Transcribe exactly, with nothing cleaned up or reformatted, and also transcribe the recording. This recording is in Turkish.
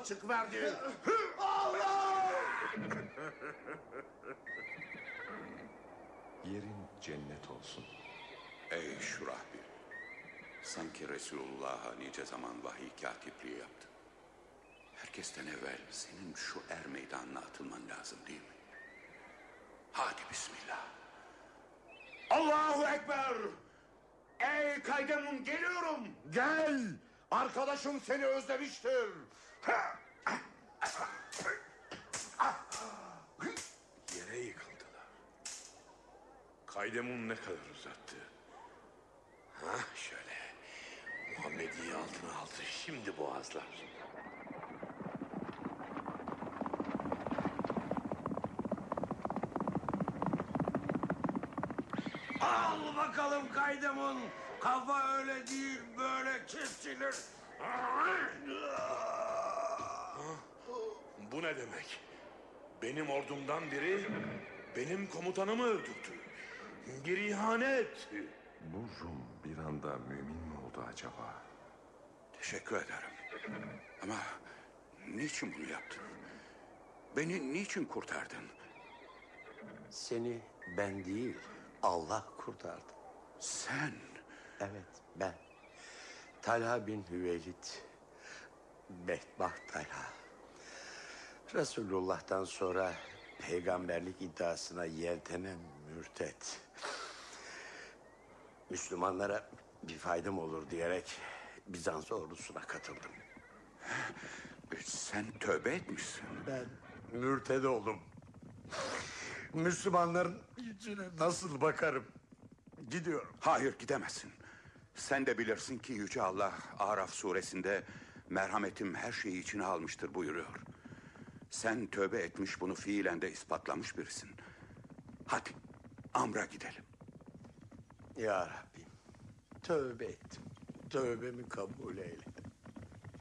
çıkıverdi. Allah! Yerin cennet olsun. Ey Şurahbil, sanki Resulullah'a nice zaman vahiy katipliği yaptın. Herkesten evvel senin şu er meydanına atılman lazım değil mi? Hadi bismillah. Allahu Ekber! Ey Kaydemun, geliyorum. Gel! Arkadaşım seni özlemiştir. Yere yıkıldılar. Kaydemun ne kadar uzattı. Hah şöyle. Muhammedi'yi altına aldı. Şimdi boğazlar. Al bakalım Kaydemun. Kafa öyle değil, böyle kesilir. Bu ne demek? Benim ordumdan biri benim komutanımı öldürdü. Bir ihanet. Bu Rum bir anda mümin mi oldu acaba? Teşekkür ederim. Ama niçin bunu yaptın? Beni niçin kurtardın? Seni ben değil, Allah kurtardı. Sen? Evet, ben. Talha bin Hüveylid. Bedbaht Talha. Resulullah'tan sonra peygamberlik iddiasına yeltenen mürtet. Müslümanlara bir faydam olur diyerek Bizans ordusuna katıldım. Sen tövbe etmişsin. Ben mürted oldum. Müslümanların yüzüne nasıl bakarım? Gidiyorum. Hayır, gidemezsin. Sen de bilirsin ki Yüce Allah Araf suresinde merhametim her şeyi içine almıştır buyuruyor. Sen tövbe etmiş, bunu fiilen de ispatlamış birisin. Hadi Amr'a gidelim. Ya Rabbim, tövbe ettim. Tövbemi kabul eyle.